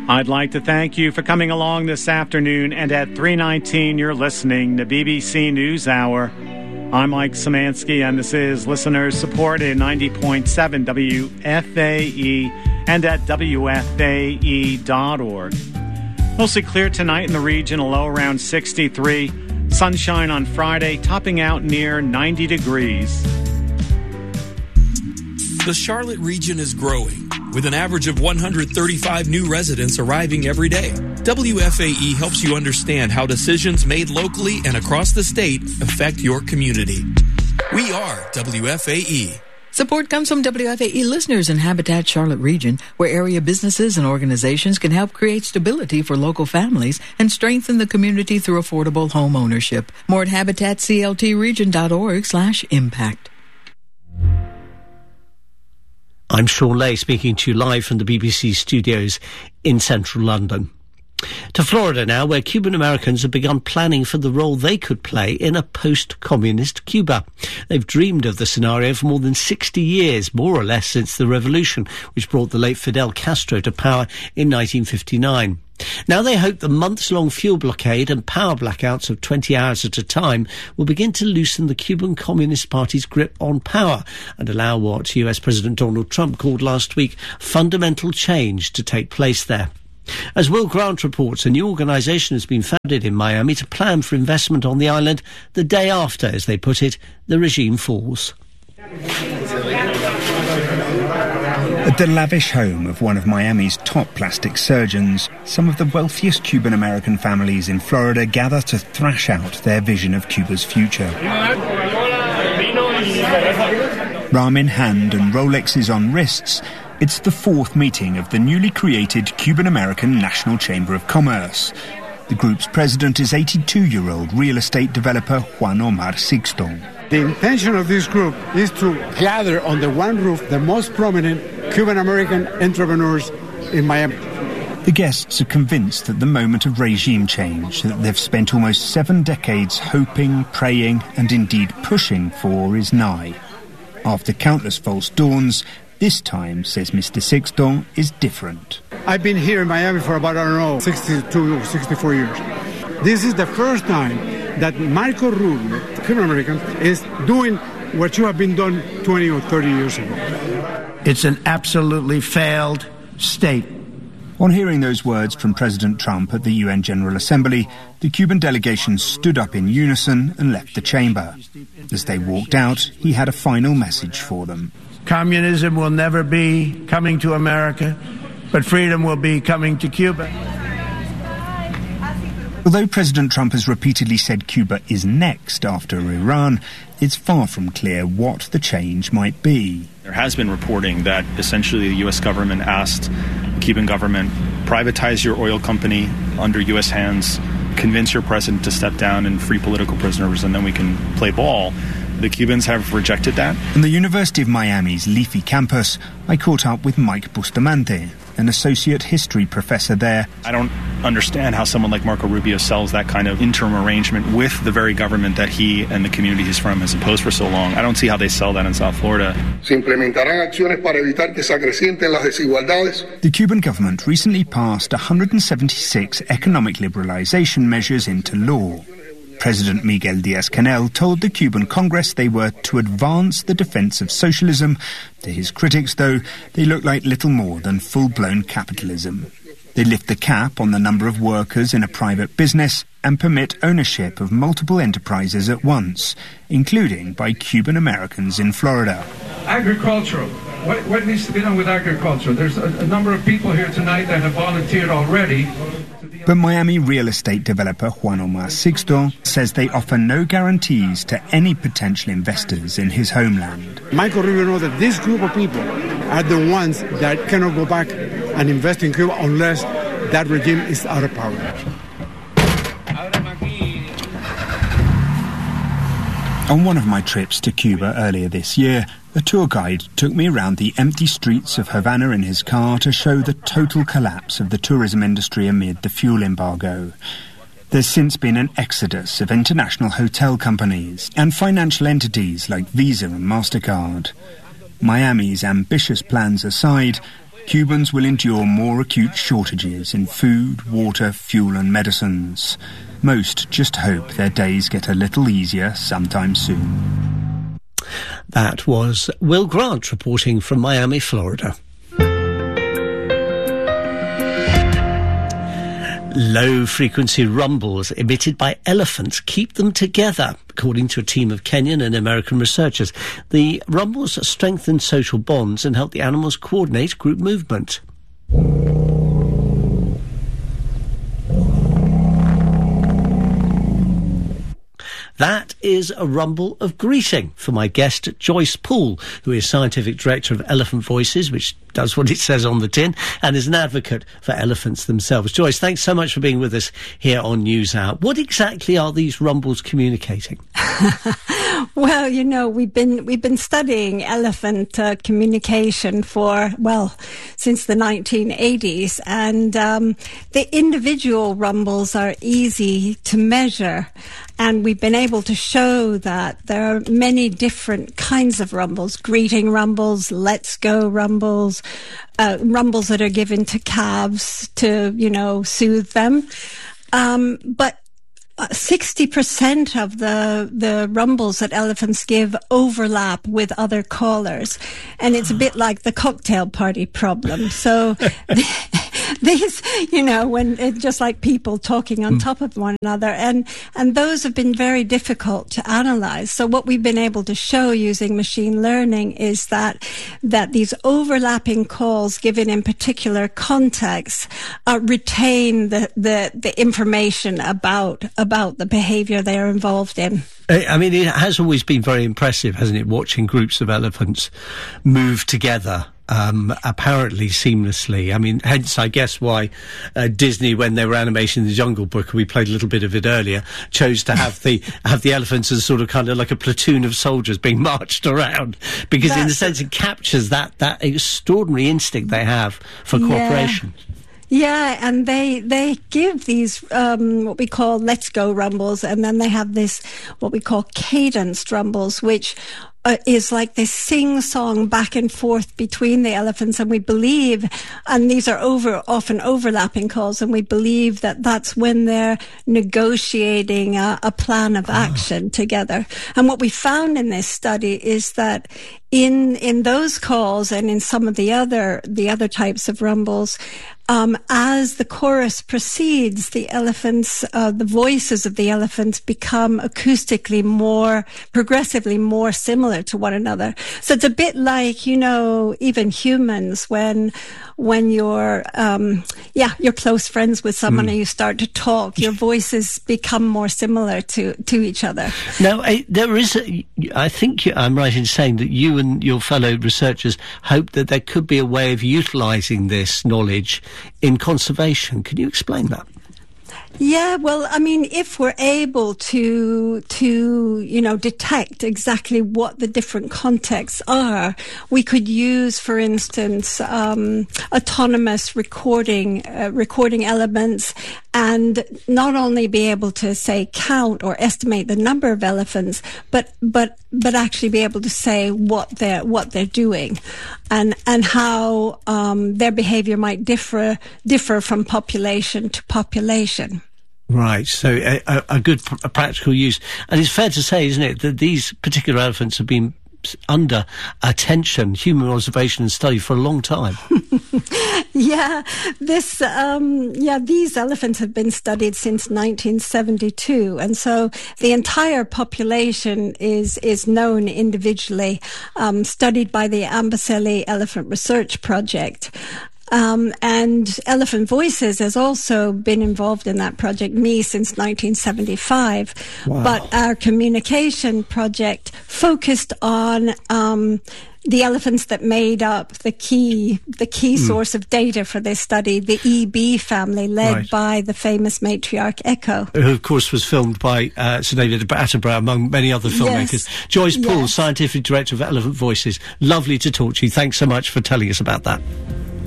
I'd like to thank you for coming along this afternoon, and at 3:19 you're listening to BBC NewsHour. I'm Mike Szymanski, and this is listeners supported 90.7 WFAE and at WFAE.org. Mostly clear tonight in the region, a low around 63. Sunshine on Friday, topping out near 90 degrees. The Charlotte region is growing, with an average of 135 new residents arriving every day. WFAE helps you understand how decisions made locally and across the state affect your community. We are WFAE. Support comes from WFAE listeners in Habitat Charlotte region, where area businesses and organizations can help create stability for local families and strengthen the community through affordable home ownership. More at habitatcltregion.org/impact. I'm Sean Lay speaking to you live from the BBC studios in central London. To Florida now, where Cuban Americans have begun planning for the role they could play in a post-communist Cuba. They've dreamed of the scenario for more than 60 years, more or less since the revolution, which brought the late Fidel Castro to power in 1959. Now they hope the months-long fuel blockade and power blackouts of 20 hours at a time will begin to loosen the Cuban Communist Party's grip on power and allow what US President Donald Trump called last week fundamental change to take place there. As Will Grant reports, a new organisation has been founded in Miami to plan for investment on the island the day after, as they put it, the regime falls. At the lavish home of one of Miami's top plastic surgeons, some of the wealthiest Cuban-American families in Florida gather to thrash out their vision of Cuba's future. Ram in hand and Rolexes on wrists, it's the fourth meeting of the newly created Cuban-American National Chamber of Commerce. The group's president is 82-year-old real estate developer Juan Omar Sixto. The intention of this group is to gather under one roof the most prominent Cuban-American entrepreneurs in Miami. The guests are convinced that the moment of regime change that they've spent almost 7 decades hoping, praying, and indeed pushing for is nigh. After countless false dawns, this time, says Mr. Sixto, is different. I've been here in Miami for about, 62, 64 years. This is the first time that Marco Rubio, Cuban-American, is doing what you have been done 20 or 30 years ago. It's an absolutely failed state. On hearing those words from President Trump at the UN General Assembly, the Cuban delegation stood up in unison and left the chamber. As they walked out, he had a final message for them. Communism will never be coming to America, but freedom will be coming to Cuba. Although President Trump has repeatedly said Cuba is next after Iran, it's far from clear what the change might be. There has been reporting that essentially the U.S. government asked the Cuban government, privatize your oil company under U.S. hands, convince your president to step down and free political prisoners, and then we can play ball. The Cubans have rejected that. On the University of Miami's Leafy campus, I caught up with Mike Bustamante, an associate history professor there. I don't understand how someone like Marco Rubio sells that kind of interim arrangement with the very government that he and the community he's from has opposed for so long. I don't see how they sell that in South Florida. The Cuban government recently passed 176 economic liberalization measures into law. President Miguel Díaz-Canel told the Cuban Congress they were to advance the defense of socialism. To his critics, though, they look like little more than full-blown capitalism. They lift the cap on the number of workers in a private business and permit ownership of multiple enterprises at once, including by Cuban Americans in Florida. Agricultural. What needs to be done with agriculture? There's a number of people here tonight that have volunteered already. But Miami real estate developer Juan Omar Sixto says they offer no guarantees to any potential investors in his homeland. Michael Rubio knows that this group of people are the ones that cannot go back and invest in Cuba unless that regime is out of power. On one of my trips to Cuba earlier this year, a tour guide took me around the empty streets of Havana in his car to show the total collapse of the tourism industry amid the fuel embargo. There's since been an exodus of international hotel companies and financial entities like Visa and MasterCard. Miami's ambitious plans aside, Cubans will endure more acute shortages in food, water, fuel and medicines. Most just hope their days get a little easier sometime soon. That was Will Grant reporting from Miami, Florida. Low-frequency rumbles emitted by elephants keep them together, according to a team of Kenyan and American researchers. The rumbles strengthen social bonds and help the animals coordinate group movement. That is a rumble of greeting for my guest, Joyce Poole, who is Scientific Director of Elephant Voices, which does what it says on the tin, and is an advocate for elephants themselves. Joyce, thanks so much for being with us here on NewsHour. What exactly are these rumbles communicating? Well, you know, we've been studying elephant communication for, since the 1980s, and the individual rumbles are easy to measure. And we've been able to show that there are many different kinds of rumbles: greeting rumbles, let's go rumbles, rumbles that are given to calves to, soothe them. But 60% of the rumbles that elephants give overlap with other callers. And it's a bit like the cocktail party problem. So these, when it's just like people talking on top of one another, and those have been very difficult to analyze. So what we've been able to show using machine learning is that these overlapping calls given in particular contexts retain the information about the behavior they are involved in. I mean, it has always been very impressive, hasn't it, watching groups of elephants move together, apparently seamlessly. I mean, hence, I guess, why Disney, when they were animating the Jungle Book, we played a little bit of it earlier, chose to have the elephants as sort of kind of like a platoon of soldiers being marched around, because in a sense it captures that extraordinary instinct they have for cooperation. Yeah, and they give these what we call let's go rumbles, and then they have this what we call cadenced rumbles, which is like this sing-song back and forth between the elephants, and we believe, and these are often overlapping calls, and we believe that that's when they're negotiating a plan of action together. And what we found in this study is that in those calls and in some of the other types of rumbles, as the chorus proceeds, the voices of the elephants become acoustically progressively more similar to one another. So it's a bit like, even humans, when you're close friends with someone and you start to talk, your voices become more similar to each other. Now, there is, I think I'm right in saying that you and your fellow researchers hope that there could be a way of utilising this knowledge in conservation. Can you explain that? Yeah, well, I mean, if we're able to detect exactly what the different contexts are, we could use, for instance, autonomous recording elements, and not only be able to say count or estimate the number of elephants, but actually be able to say what they're doing, and how their behavior might differ from population to population. Right, so a good practical use. And it's fair to say, isn't it, that these particular elephants have been under attention, human observation and study for a long time. These elephants have been studied since 1972, and so the entire population is known individually, studied by the Amboseli Elephant Research Project. And Elephant Voices has also been involved in that project, me, since 1975. Wow. But our communication project focused on the elephants that made up the key source of data for this study, the EB family, led by the famous matriarch Echo. Who, of course, was filmed by Sir David Attenborough, among many other filmmakers. Yes. Joyce Poole, Scientific Director of Elephant Voices. Lovely to talk to you. Thanks so much for telling us about that.